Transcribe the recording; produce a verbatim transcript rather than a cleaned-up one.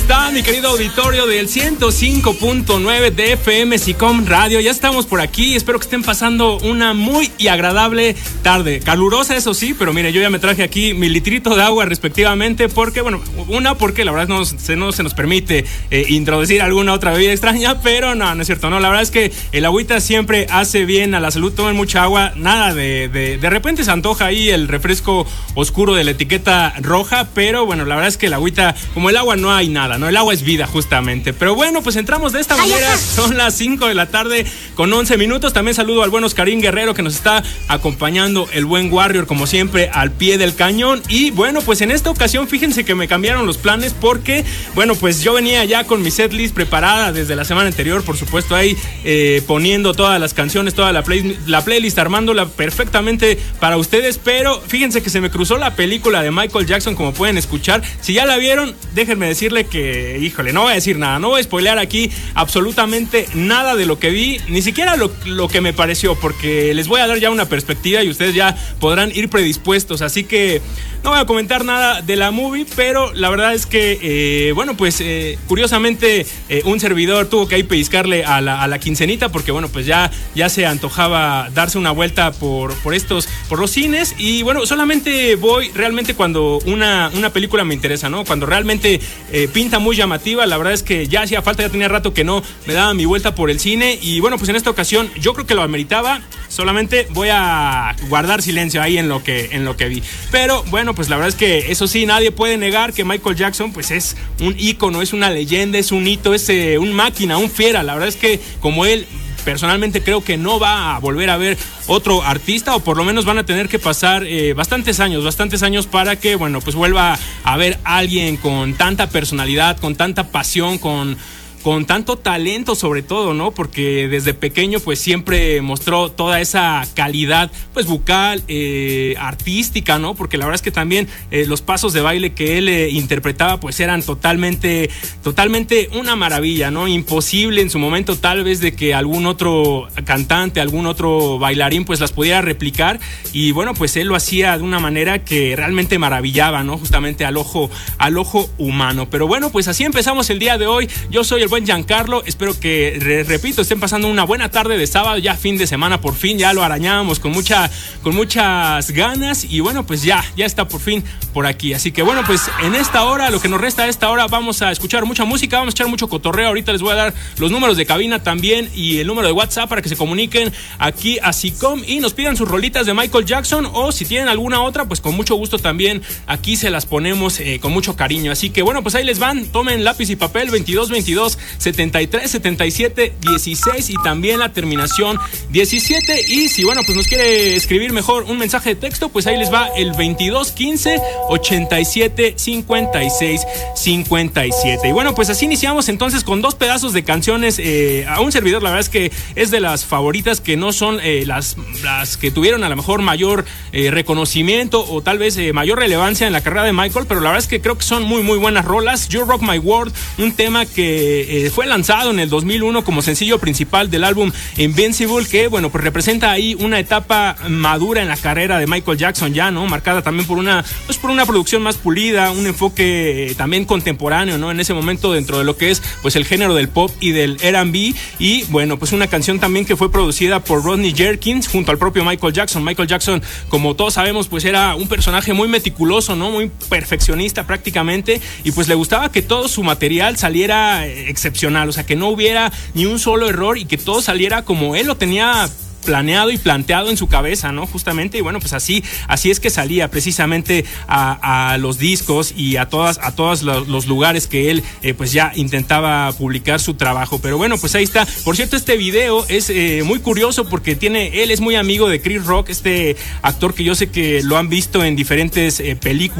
está, mi querido auditorio del ciento cinco punto nueve de F M SICOM Radio? Ya estamos por aquí, espero que estén pasando una muy y agradable tarde, calurosa eso sí, pero mire, yo ya me traje aquí mi litrito de agua respectivamente, porque bueno, una porque la verdad no se, no se nos permite eh, introducir alguna otra bebida extraña, pero no, no es cierto, no, la verdad es que el agüita siempre hace bien a la salud, tomen mucha agua, nada de, de, de repente se antoja ahí el refresco oscuro de la etiqueta roja, pero bueno, la verdad es que el agüita, como el agua no hay nada, ¿no? El agua es vida justamente, pero bueno, pues entramos de esta manera, son las cinco de la tarde con once minutos, también saludo al buen Oscarín Guerrero que nos está acompañando, el buen Warrior como siempre al pie del cañón, y bueno, pues en esta ocasión fíjense que me cambiaron los planes porque, bueno, pues yo venía ya con mi setlist preparada desde la semana anterior, por supuesto ahí eh, poniendo todas las canciones, toda la, play, la playlist, armándola perfectamente para ustedes, pero fíjense que se me cruzó la película de Michael Jackson, como pueden escuchar, si ya la vieron, déjenme decirle que, híjole, no voy a decir nada, no voy a spoilear aquí absolutamente nada de lo que vi, ni siquiera lo, lo que me pareció, porque les voy a dar ya una perspectiva y ustedes ya podrán ir predispuestos, así que no voy a comentar nada de la movie, pero la verdad es que, eh, bueno, pues eh, curiosamente eh, un servidor tuvo que ahí pellizcarle a la, a la quincenita, porque bueno, pues ya, ya se antojaba darse una vuelta por, por estos, por los cines, y bueno, solamente voy realmente cuando una, una película me interesa, ¿no? Cuando realmente eh, pinta muy llamativa, la verdad es que ya hacía falta, ya tenía rato que no me daba mi vuelta por el cine, y bueno, pues en esta ocasión yo creo que lo ameritaba, solamente voy a guardar silencio ahí en lo que, en lo que vi, pero bueno, pues la verdad es que eso sí, nadie puede negar que Michael Jackson pues es un ícono, es una leyenda, es un hito, es eh, un máquina, un fiera, la verdad es que como él, personalmente creo que no va a volver a ver otro artista, o por lo menos van a tener que pasar eh, bastantes años, bastantes años para que, bueno, pues vuelva a ver a alguien con tanta personalidad, con tanta pasión, con... con tanto talento sobre todo, ¿no? Porque desde pequeño pues siempre mostró toda esa calidad pues vocal, eh, artística, ¿no? Porque la verdad es que también eh, los pasos de baile que él eh, interpretaba pues eran totalmente, totalmente una maravilla, ¿no? Imposible en su momento tal vez de que algún otro cantante, algún otro bailarín pues las pudiera replicar, y bueno, pues él lo hacía de una manera que realmente maravillaba, ¿no? Justamente al ojo, al ojo humano. Pero bueno, pues así empezamos el día de hoy. Yo soy el buen Giancarlo, espero que, re, repito, estén pasando una buena tarde de sábado, ya fin de semana por fin, ya lo arañábamos con mucha, con muchas ganas, y bueno, pues ya, ya está por fin por aquí, así que bueno, pues en esta hora, lo que nos resta a esta hora, vamos a escuchar mucha música, vamos a echar mucho cotorreo, ahorita les voy a dar los números de cabina también, y el número de WhatsApp para que se comuniquen aquí a SICOM y nos pidan sus rolitas de Michael Jackson, o si tienen alguna otra, pues con mucho gusto también, aquí se las ponemos eh, con mucho cariño, así que bueno, pues ahí les van, tomen lápiz y papel, veintidós veintidós setenta y tres setenta y siete dieciséis y también la terminación diecisiete, y si bueno pues nos quiere escribir mejor un mensaje de texto, pues ahí les va el veintidós quince ochenta y siete cincuenta y seis cincuenta y siete. Y bueno, pues así iniciamos entonces con dos pedazos de canciones eh, a un servidor, la verdad es que es de las favoritas, que no son eh, las, las que tuvieron a lo mejor mayor eh, reconocimiento o tal vez eh, mayor relevancia en la carrera de Michael, pero la verdad es que creo que son muy muy buenas rolas. You Rock My World, un tema que eh, fue lanzado en el dos mil uno como sencillo principal del álbum Invincible, que bueno, pues representa ahí una etapa madura en la carrera de Michael Jackson ya, ¿no? Marcada también por una, pues por una producción más pulida, un enfoque eh, también contemporáneo, ¿no? En ese momento dentro de lo que es pues el género del pop y del R and B, y bueno, pues una canción también que fue producida por Rodney Jerkins junto al propio Michael Jackson. Michael Jackson, como todos sabemos, pues era un personaje muy meticuloso, ¿no? Muy perfeccionista prácticamente, y pues le gustaba que todo su material saliera eh, excepcional, o sea, que no hubiera ni un solo error y que todo saliera como él lo tenía planeado y planteado en su cabeza, ¿no? Justamente, y bueno, pues así, así es que salía precisamente a, a los discos y a todas, a todos los, los lugares que él, eh, pues ya intentaba publicar su trabajo. Pero bueno, pues ahí está. Por cierto, este video es eh, muy curioso porque tiene, él es muy amigo de Chris Rock, este actor que yo sé que lo han visto en diferentes eh, películas.